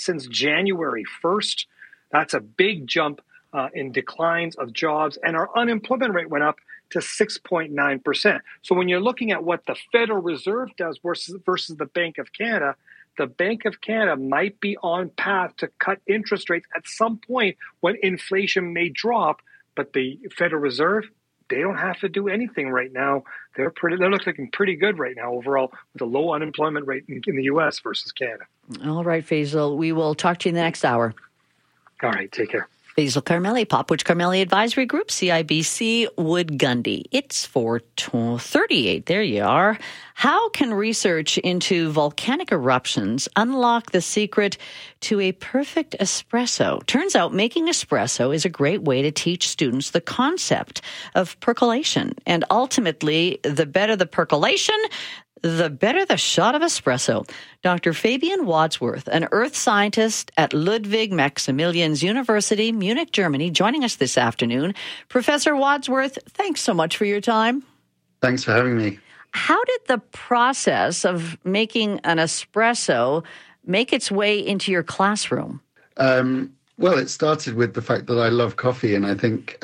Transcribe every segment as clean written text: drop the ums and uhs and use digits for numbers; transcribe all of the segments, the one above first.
since January 1st. That's a big jump in declines of jobs, and our unemployment rate went up to 6.9%. So when you're looking at what the Federal Reserve does versus the Bank of Canada, the Bank of Canada might be on path to cut interest rates at some point when inflation may drop, but the Federal Reserve, they don't have to do anything right now. They're looking pretty good right now overall with a low unemployment rate in the U.S. versus Canada. All right, Faisal. We will talk to you in the next hour. All right, take care. Faisal Karmali, Popwich Karmali Advisory Group, CIBC Wood Gundy. It's 4:38. There you are. How can research into volcanic eruptions unlock the secret to a perfect espresso? Turns out making espresso is a great way to teach students the concept of percolation. And ultimately, the better the percolation, the better the shot of espresso. Dr. Fabian Wadsworth, an earth scientist at Ludwig Maximilians University, Munich, Germany, joining us this afternoon. Professor Wadsworth, thanks so much for your time. Thanks for having me. How did the process of making an espresso make its way into your classroom? Well, it started with the fact that I love coffee, and I think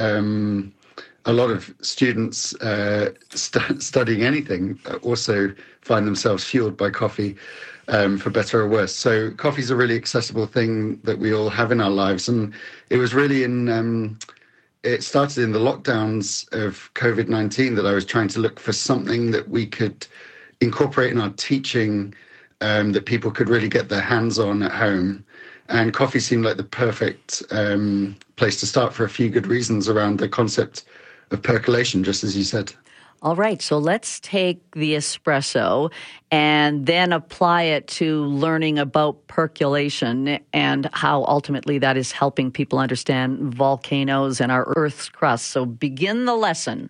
a lot of students studying anything also find themselves fueled by coffee, for better or worse. So coffee is a really accessible thing that we all have in our lives. And it was really it started in the lockdowns of COVID-19 that I was trying to look for something that we could incorporate in our teaching, that people could really get their hands on at home. And coffee seemed like the perfect place to start for a few good reasons around the concept of percolation, just as you said. All right, so let's take the espresso and then apply it to learning about percolation and how ultimately that is helping people understand volcanoes and our Earth's crust. So begin the lesson.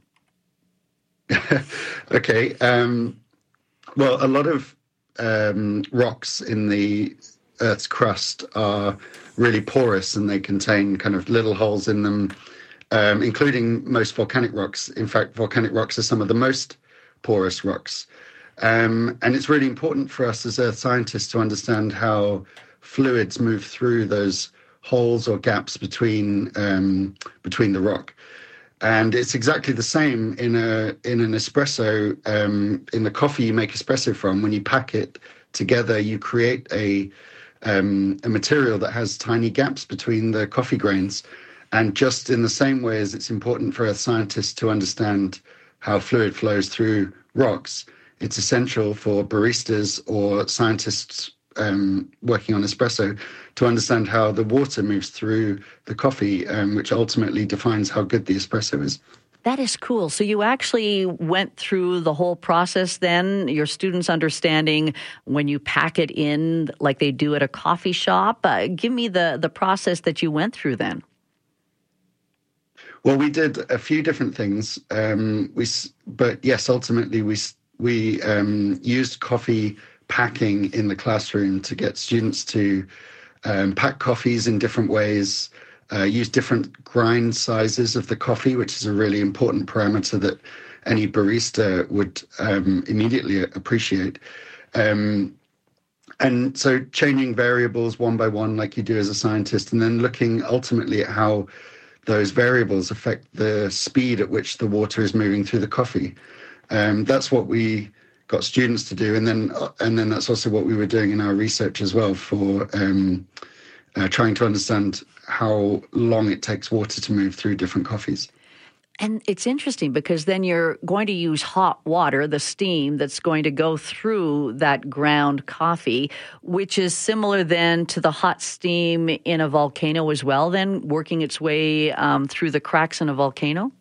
Okay. Well, a lot of rocks in the Earth's crust are really porous, and they contain kind of little holes in them, including most volcanic rocks. In fact, volcanic rocks are some of the most porous rocks. And it's really important for us as earth scientists to understand how fluids move through those holes or gaps between the rock. And it's exactly the same in an espresso. In the coffee you make espresso from, when you pack it together, you create a material that has tiny gaps between the coffee grains. And just in the same way as it's important for earth scientists to understand how fluid flows through rocks, it's essential for baristas or scientists working on espresso to understand how the water moves through the coffee, which ultimately defines how good the espresso is. That is cool. So you actually went through the whole process then, your students understanding when you pack it in like they do at a coffee shop. Give me the process that you went through then. Well, we did a few different things, but yes, ultimately we used coffee packing in the classroom to get students to pack coffees in different ways, use different grind sizes of the coffee, which is a really important parameter that any barista would immediately appreciate. And so changing variables one by one, like you do as a scientist, and then looking ultimately at how those variables affect the speed at which the water is moving through the coffee. That's what we got students to do, and then that's also what we were doing in our research as well, for trying to understand how long it takes water to move through different coffees. And it's interesting because then you're going to use hot water, the steam that's going to go through that ground coffee, which is similar then to the hot steam in a volcano as well, then working its way through the cracks in a volcano?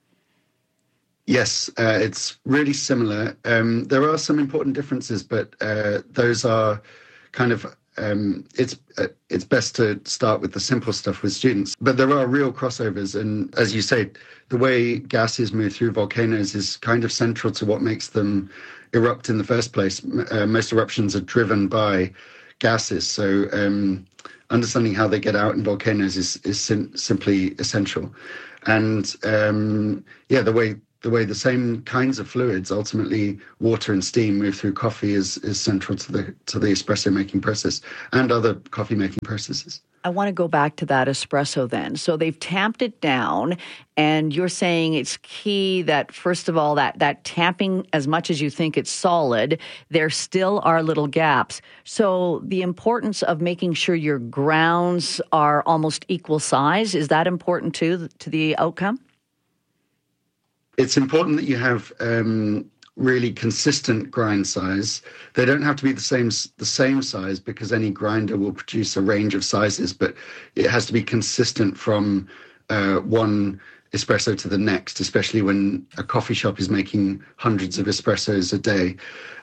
Yes, it's really similar. There are some important differences, but those are kind of it's best to start with the simple stuff with students. But there are real crossovers, and as you say, the way gases move through volcanoes is kind of central to what makes them erupt in the first place. Most eruptions are driven by gases, so understanding how they get out in volcanoes is simply essential. And the way the same kinds of fluids, ultimately water and steam, move through coffee is central to the espresso making process and other coffee making processes. I want to go back to that espresso then. So they've tamped it down, and you're saying it's key that, first of all, that tamping, as much as you think it's solid, there still are little gaps. So the importance of making sure your grounds are almost equal size, is that important too to the outcome? It's important that you have really consistent grind size. They don't have to be the same size, because any grinder will produce a range of sizes, but it has to be consistent from one espresso to the next, especially when a coffee shop is making hundreds of espressos a day.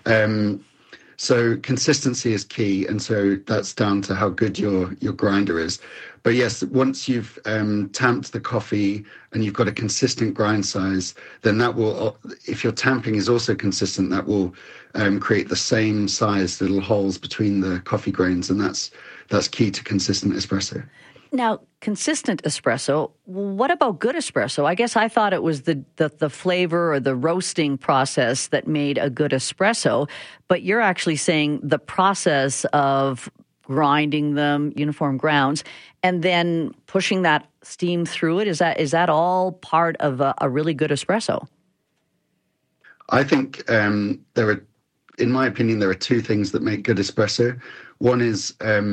So consistency is key, and so that's down to how good your grinder is. But yes, once you've tamped the coffee and you've got a consistent grind size, then that will, if your tamping is also consistent, that will create the same size little holes between the coffee grains, and that's key to consistent espresso. Now, consistent espresso, what about good espresso? I guess I thought it was the flavor or the roasting process that made a good espresso, but you're actually saying the process of grinding them, uniform grounds, and then pushing that steam through it. Is that all part of a really good espresso? I think in my opinion, there are two things that make good espresso. One is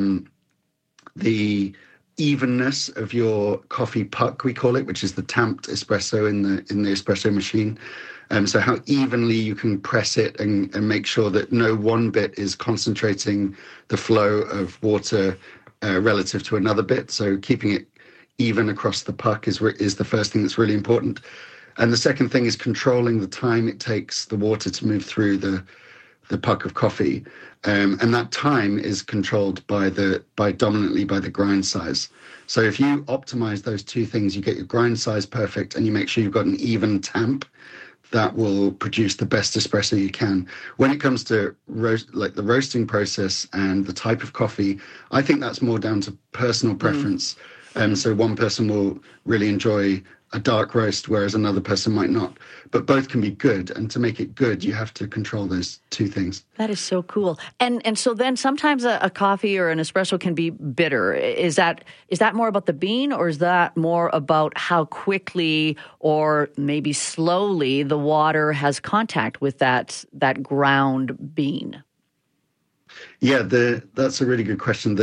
the evenness of your coffee puck, we call it, which is the tamped espresso in the espresso machine. So how evenly you can press it and make sure that no one bit is concentrating the flow of water relative to another bit. So keeping it even across the puck is the first thing that's really important. And the second thing is controlling the time it takes the water to move through the puck of coffee. And that time is controlled dominantly by the grind size. So if you optimize those two things, you get your grind size perfect and you make sure you've got an even tamp, that will produce the best espresso you can. When it comes to the roasting process and the type of coffee, I think that's more down to personal preference. So one person will really enjoy a dark roast, whereas another person might not. But both can be good, and to make it good, you have to control those two things. That is so cool. And so then sometimes a coffee or an espresso can be bitter. Is that more about the bean, or is that more about how quickly or maybe slowly the water has contact with that ground bean? Yeah, that's a really good question.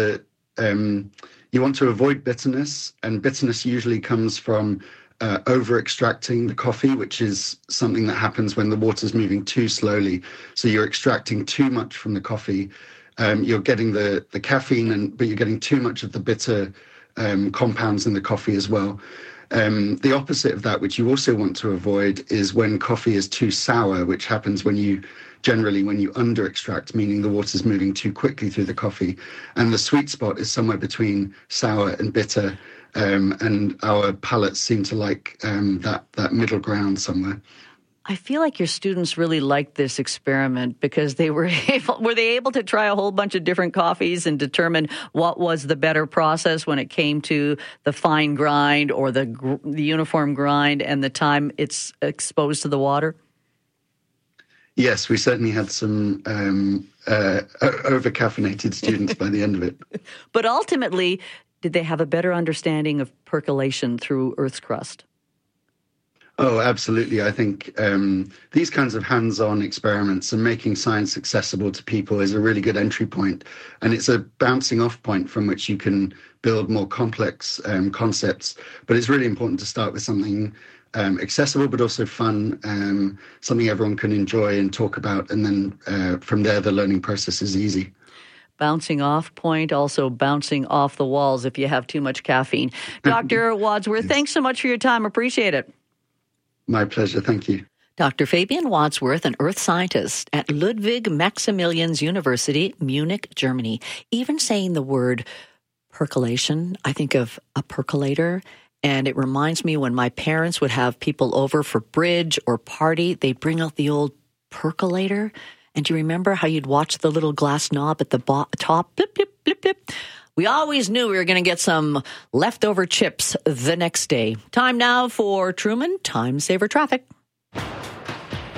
You want to avoid bitterness, and bitterness usually comes from over-extracting the coffee, which is something that happens when the water's moving too slowly. So you're extracting too much from the coffee. You're getting the caffeine, but you're getting too much of the bitter compounds in the coffee as well. The opposite of that, which you also want to avoid, is when coffee is too sour, which happens when you under-extract, meaning the water's moving too quickly through the coffee. And the sweet spot is somewhere between sour and bitter. And our palates seem to like that middle ground somewhere. I feel like your students really liked this experiment because were they able to try a whole bunch of different coffees and determine what was the better process when it came to the fine grind or the uniform grind and the time it's exposed to the water? Yes, we certainly had some over-caffeinated students by the end of it. But ultimately, did they have a better understanding of percolation through Earth's crust? Oh, absolutely. I think these kinds of hands-on experiments and making science accessible to people is a really good entry point. And it's a bouncing off point from which you can build more complex concepts. But it's really important to start with something accessible, but also fun, something everyone can enjoy and talk about. And then from there, the learning process is easy. Bouncing off point, also bouncing off the walls if you have too much caffeine. Dr. Wadsworth, thanks so much for your time. Appreciate it. My pleasure. Thank you. Dr. Fabian Wadsworth, an earth scientist at Ludwig Maximilians University, Munich, Germany. Even saying the word percolation, I think of a percolator. And it reminds me when my parents would have people over for bridge or party, they'd bring out the old percolator. And do you remember how you'd watch the little glass knob at the top? Blip, blip, blip, blip. We always knew we were going to get some leftover chips the next day. Time now for Truman Time Saver Traffic.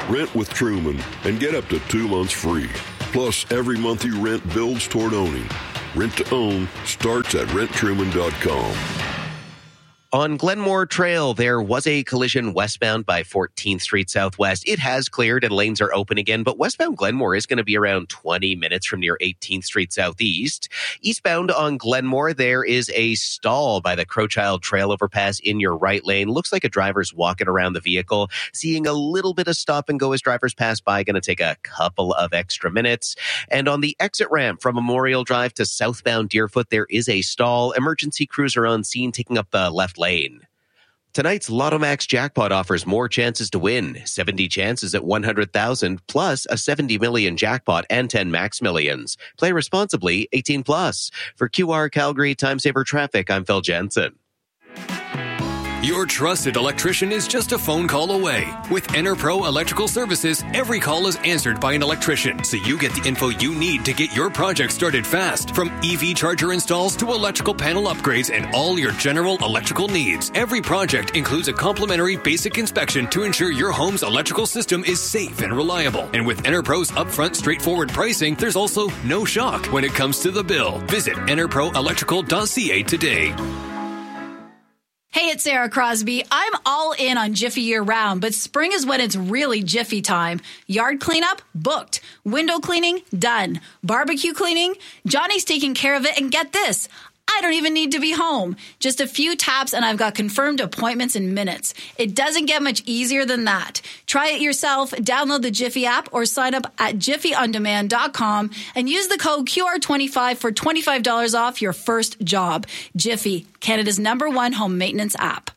Rent with Truman and get up to 2 months free. Plus, every month you rent builds toward owning. Rent to own starts at renttruman.com. On Glenmore Trail, there was a collision westbound by 14th Street Southwest. It has cleared and lanes are open again, but westbound Glenmore is going to be around 20 minutes from near 18th Street Southeast. Eastbound on Glenmore, there is a stall by the Crowchild Trail overpass in your right lane. Looks like a driver's walking around the vehicle, seeing a little bit of stop and go as drivers pass by. Going to take a couple of extra minutes. And on the exit ramp from Memorial Drive to southbound Deerfoot, there is a stall. Emergency crews are on scene, taking up the left lane. Tonight's Lotto Max jackpot offers more chances to win. 70 chances at 100,000 plus a 70 million jackpot and 10 max millions. Play responsibly, 18 plus. For QR Calgary Time Saver Traffic, I'm Phil Jensen. Your trusted electrician is just a phone call away. With EnerPro Electrical Services, every call is answered by an electrician, so you get the info you need to get your project started fast. From EV charger installs to electrical panel upgrades and all your general electrical needs, every project includes a complimentary basic inspection to ensure your home's electrical system is safe and reliable. And with EnerPro's upfront, straightforward pricing, there's also no shock when it comes to the bill. Visit enerproelectrical.ca today. Hey, it's Sarah Crosby. I'm all in on Jiffy year-round, but spring is when it's really Jiffy time. Yard cleanup? Booked. Window cleaning? Done. Barbecue cleaning? Johnny's taking care of it, and get this, I don't even need to be home. Just a few taps and I've got confirmed appointments in minutes. It doesn't get much easier than that. Try it yourself, download the Jiffy app or sign up at jiffyondemand.com and use the code QR25 for $25 off your first job. Jiffy, Canada's #1 home maintenance app.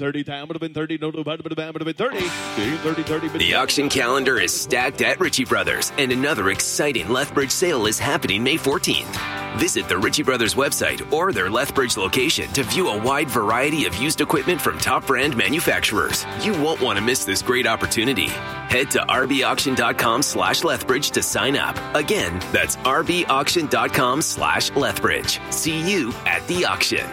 The auction calendar is stacked at Ritchie Brothers, and another exciting Lethbridge sale is happening May 14th. Visit the Ritchie Brothers website or their Lethbridge location to view a wide variety of used equipment from top brand manufacturers. You won't want to miss this great opportunity. Head to rbauction.com/Lethbridge to sign up. Again, that's rbauction.com/Lethbridge. See you at the auction.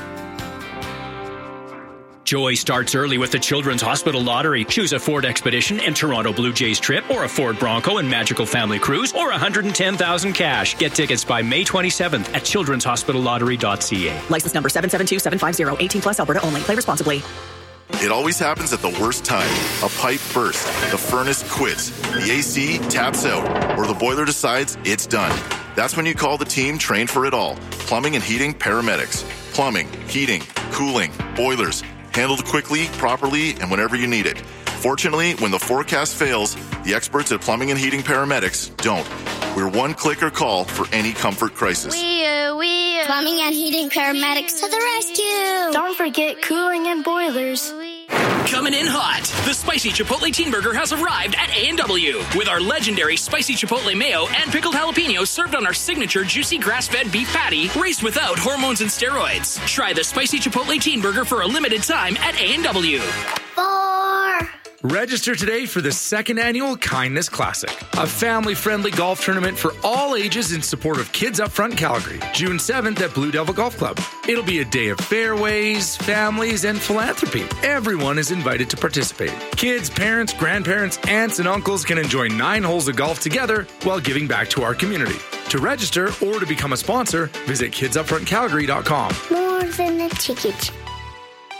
Joy starts early with the Children's Hospital Lottery. Choose a Ford Expedition and Toronto Blue Jays trip, or a Ford Bronco and Magical Family Cruise, or $110,000 cash. Get tickets by May 27th at childrenshospitallottery.ca. License number 772750, 18 plus, Alberta only. Play responsibly. It always happens at the worst time. A pipe bursts, the furnace quits, the AC taps out, or the boiler decides it's done. That's when you call the team trained for it all. Plumbing and heating paramedics. Plumbing, heating, cooling, boilers. Handled quickly, properly, and whenever you need it. Fortunately, when the forecast fails, the experts at Plumbing and Heating Paramedics don't. We're one click or call for any comfort crisis. Plumbing and Heating Paramedics to the rescue. Don't forget cooling and boilers. Coming in hot, the Spicy Chipotle Teen Burger has arrived at A&W with our legendary Spicy Chipotle Mayo and pickled jalapenos served on our signature juicy grass-fed beef patty raised without hormones and steroids. Try the Spicy Chipotle Teen Burger for a limited time at A&W. 4. Register today for the 2nd annual Kindness Classic, a family-friendly golf tournament for all ages in support of Kids Upfront Calgary, June 7th at Blue Devil Golf Club. It'll be a day of fairways, families, and philanthropy. Everyone is invited to participate. Kids, parents, grandparents, aunts, and uncles can enjoy 9 holes of golf together while giving back to our community. To register or to become a sponsor, visit kidsupfrontcalgary.com. More than a ticket.